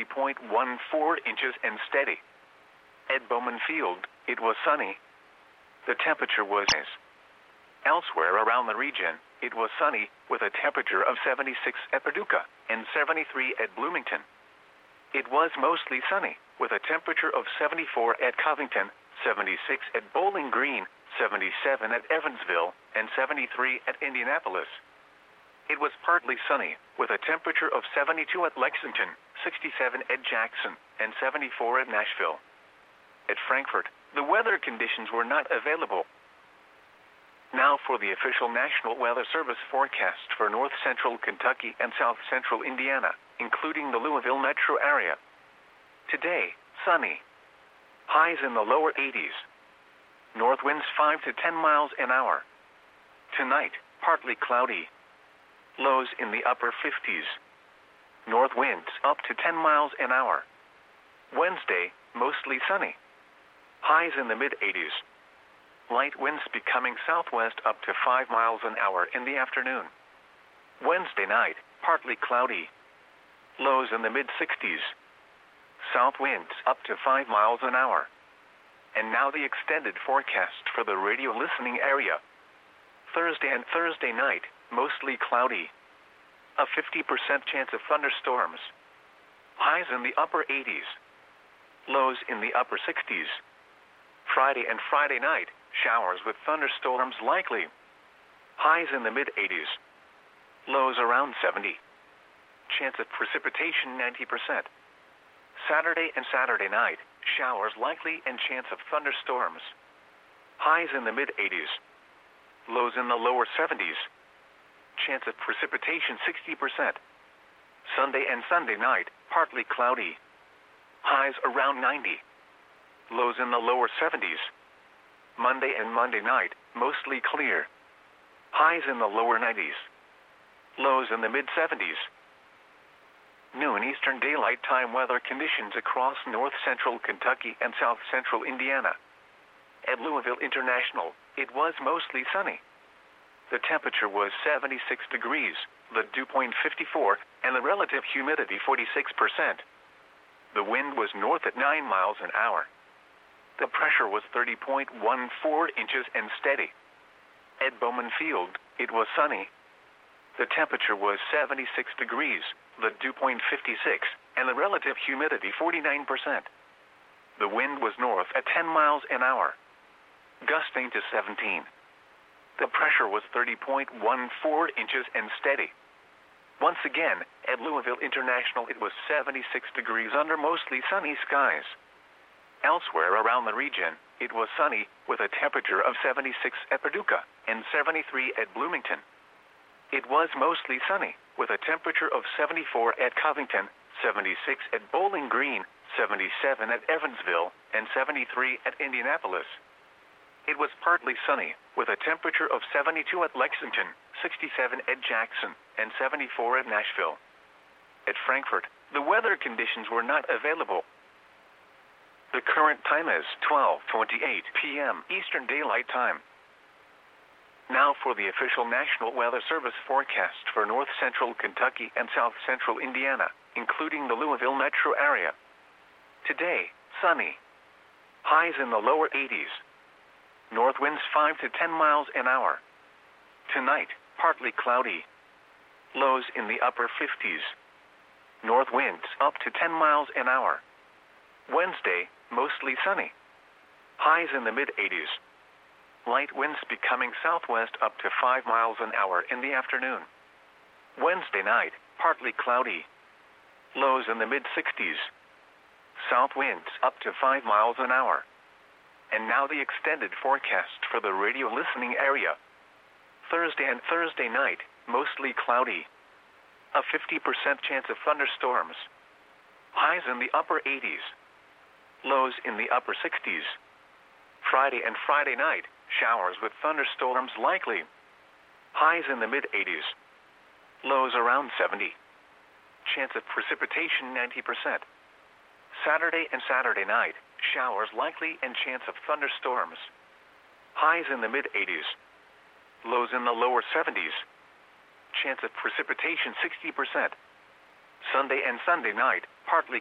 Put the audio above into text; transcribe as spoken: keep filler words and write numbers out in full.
thirty point one four inches and steady. At Bowman Field, it was sunny. The temperature was Elsewhere around the region, it was sunny, with a temperature of seventy-six at Paducah and seventy-three at Bloomington. It was mostly sunny, with a temperature of seventy-four at Covington, seventy-six at Bowling Green, seventy-seven at Evansville, and seventy-three at Indianapolis. It was partly sunny, with a temperature of seventy-two at Lexington, sixty-seven at Jackson, and seventy-four at Nashville. At Frankfort, the weather conditions were not available. Now for the official National Weather Service forecast for north central Kentucky and south central Indiana, including the Louisville metro area. Today, sunny. Highs in the lower eighties. North winds five to ten miles an hour. Tonight, partly cloudy. Lows in the upper fifties. North winds up to ten miles an hour. Wednesday, mostly sunny. Highs in the mid eighties. Light winds becoming southwest up to five miles an hour in the afternoon. Wednesday night, partly cloudy. Lows in the mid sixties. South winds up to five miles an hour. And now the extended forecast for the radio listening area. Thursday and Thursday night, mostly cloudy. A fifty percent chance of thunderstorms. Highs in the upper eighties. Lows in the upper sixties. Friday and Friday night, showers with thunderstorms likely. Highs in the mid eighties. Lows around seventy. Chance of precipitation ninety percent. Saturday and Saturday night, showers likely and chance of thunderstorms. Highs in the mid eighties. Lows in the lower seventies. Chance of precipitation sixty percent. Sunday and Sunday night, partly cloudy. Highs around ninety. Lows in the lower seventies. Monday and Monday night, mostly clear. Highs in the lower nineties. Lows in the mid seventies. Noon Eastern Daylight Time weather conditions across north central Kentucky and south central Indiana. At Louisville International, it was mostly sunny. The temperature was seventy-six degrees, the dew point fifty-four, and the relative humidity forty-six percent. The wind was north at nine miles an hour. The pressure was thirty point one four inches and steady. At Bowman Field, it was sunny. The temperature was seventy-six degrees, the dew point fifty-six, and the relative humidity forty-nine percent. The wind was north at ten miles an hour, gusting to seventeen. The pressure was thirty point one four inches and steady. Once again, at Louisville International, it was seventy-six degrees under mostly sunny skies. Elsewhere around the region, it was sunny, with a temperature of seventy-six at Paducah and seventy-three at Bloomington. It was mostly sunny, with a temperature of seventy-four at Covington, seventy-six at Bowling Green, seventy-seven at Evansville, and seventy-three at Indianapolis. It was partly sunny, with a temperature of seventy-two at Lexington, sixty-seven at Jackson, and seventy-four at Nashville. At Frankfort, the weather conditions were not available. The current time is twelve twenty-eight p m Eastern Daylight Time. Now for the official National Weather Service forecast for north central Kentucky and south central Indiana, including the Louisville metro area. Today, sunny. Highs in the lower eighties. North winds five to ten miles an hour. Tonight, partly cloudy. Lows in the upper fifties. North winds up to ten miles an hour. Wednesday, mostly sunny. Highs in the mid eighties. Light winds becoming southwest up to five miles an hour in the afternoon. Wednesday night, partly cloudy. Lows in the mid sixties. South winds up to five miles an hour. And now the extended forecast for the radio listening area. Thursday and Thursday night, mostly cloudy. A fifty percent chance of thunderstorms. Highs in the upper eighties. Lows in the upper sixties. Friday and Friday night, showers with thunderstorms likely. Highs in the mid eighties. Lows around seventy. Chance of precipitation ninety percent. Saturday and Saturday night, showers likely and chance of thunderstorms. Highs in the mid eighties. Lows in the lower seventies. Chance of precipitation sixty percent. Sunday and Sunday night, partly